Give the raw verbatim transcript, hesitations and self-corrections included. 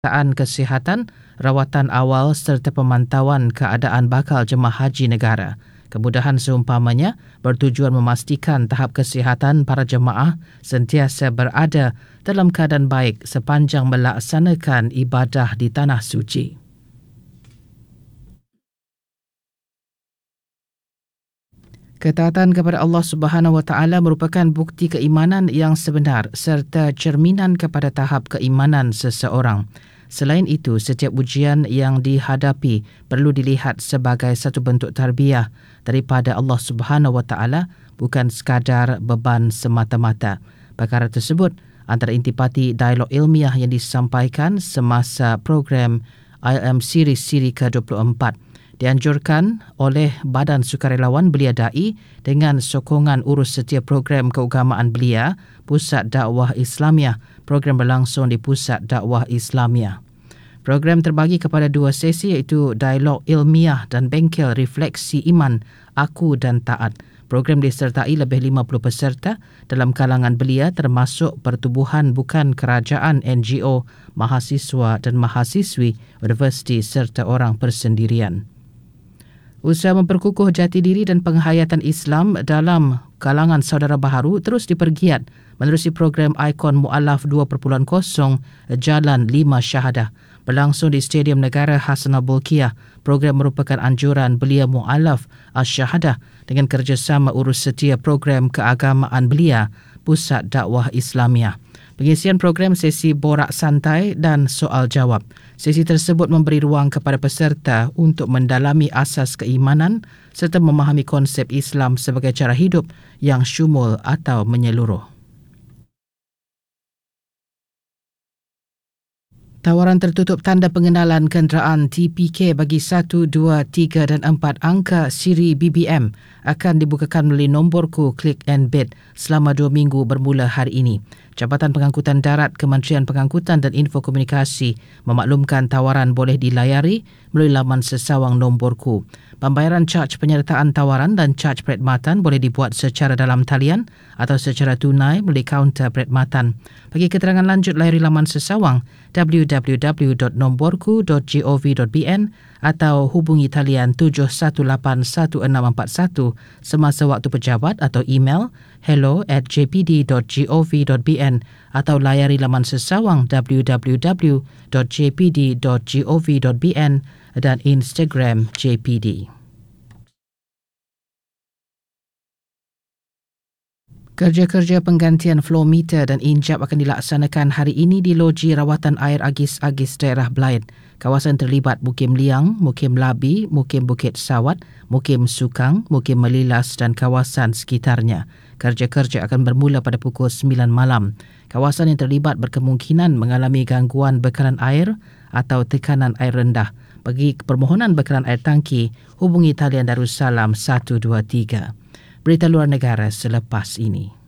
pemeriksaan kesihatan, rawatan awal serta pemantauan keadaan bakal jemaah haji negara. Kemudahan seumpamanya bertujuan memastikan tahap kesihatan para jemaah sentiasa berada dalam keadaan baik sepanjang melaksanakan ibadah di Tanah Suci. Ketaatan kepada Allah Subhanahu Wa Taala merupakan bukti keimanan yang sebenar serta cerminan kepada tahap keimanan seseorang. Selain itu, setiap ujian yang dihadapi perlu dilihat sebagai satu bentuk tarbiyah daripada Allah Subhanahu Wa Taala, bukan sekadar beban semata-mata. Perkara tersebut antara intipati dialog ilmiah yang disampaikan semasa program I M Series siri ke dua puluh empat. Dianjurkan oleh Badan Sukarelawan Belia Dai dengan sokongan urus setiap program keagamaan belia, Pusat Dakwah Islamiah. Program berlangsung di Pusat Dakwah Islamiah. Program terbagi kepada dua sesi iaitu Dialog Ilmiah dan Bengkel Refleksi Iman, Aku dan Taat. Program disertai lebih lima puluh peserta dalam kalangan belia termasuk pertubuhan bukan kerajaan N G O, mahasiswa dan mahasiswi universiti serta orang persendirian. Usaha memperkukuh jati diri dan penghayatan Islam dalam kalangan saudara baharu terus dipergiat menerusi program Ikon Mu'alaf dua titik kosong Jalan lima Syahadah berlangsung di Stadium Negara Hasanah Bolkiah. Program merupakan anjuran belia Mu'alaf Asy-Syahadah dengan kerjasama urus setia program keagamaan belia Pusat Dakwah Islamiah. Pengisian program sesi borak santai dan soal jawab. Sesi tersebut memberi ruang kepada peserta untuk mendalami asas keimanan serta memahami konsep Islam sebagai cara hidup yang syumul atau menyeluruh. Tawaran tertutup tanda pengenalan kenderaan T P K bagi satu, dua, tiga dan empat angka siri B B M akan dibukakan melalui nomborku Click and Bid selama dua minggu bermula hari ini. Jabatan Pengangkutan Darat Kementerian Pengangkutan dan Info Komunikasi memaklumkan tawaran boleh dilayari melalui laman sesawang nomborku. Pembayaran caj penyertaan tawaran dan caj perkhidmatan boleh dibuat secara dalam talian atau secara tunai melalui kaunter perkhidmatan. Bagi keterangan lanjut, layari laman sesawang w w w dot nomborku dot gov dot b n atau hubungi talian tujuh satu lapan satu enam empat satu semasa waktu pejabat atau email hello at j p d dot gov dot b n atau layari laman sesawang w w w dot j p d dot gov dot b n dan Instagram J P D. Kerja-kerja penggantian flow meter dan injap akan dilaksanakan hari ini di Loji Rawatan Air Agis-Agis daerah Blyth. Kawasan terlibat Mukim Liang, Mukim Labi, Mukim Bukit Sawat, Mukim Sukang, Mukim Melilas dan kawasan sekitarnya. Kerja-kerja akan bermula pada pukul sembilan malam. Kawasan yang terlibat berkemungkinan mengalami gangguan bekalan air atau tekanan air rendah. Bagi permohonan bekalan air tangki, hubungi talian Darussalam satu dua tiga. Berita luar negara selepas ini.